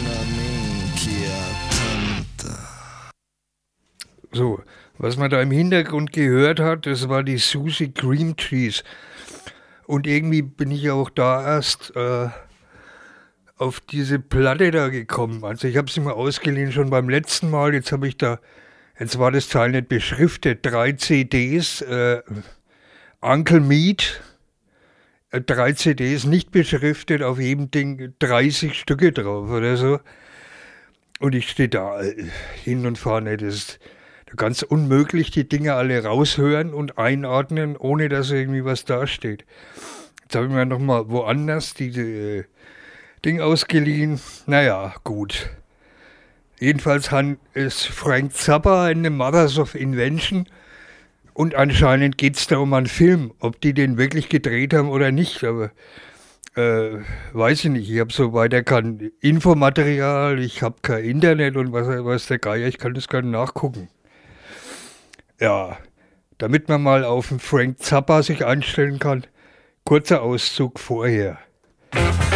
So, was man da im Hintergrund gehört hat, das war die Susie Cream Cheese. Und irgendwie bin ich auch da erst auf diese Platte da gekommen. Also ich habe sie mal ausgeliehen schon beim letzten Mal. Jetzt war das Teil nicht beschriftet, 3 CDs, Uncle Meat, 3 CDs nicht beschriftet, auf jedem Ding 30 Stücke drauf oder so. Und ich stehe da hin und vorne, das ist ganz unmöglich, die Dinge alle raushören und einordnen, ohne dass irgendwie was dasteht. Jetzt habe ich mir nochmal woanders diese Ding ausgeliehen. Naja, gut. Jedenfalls ist Frank Zappa in The Mothers of Invention und anscheinend geht es da um einen Film. Ob die den wirklich gedreht haben oder nicht, aber weiß ich nicht. Ich habe so weiter kein Infomaterial, ich habe kein Internet und was der Geier, ich kann das gar nicht nachgucken. Ja, damit man mal auf den Frank Zappa sich einstellen kann, kurzer Auszug vorher.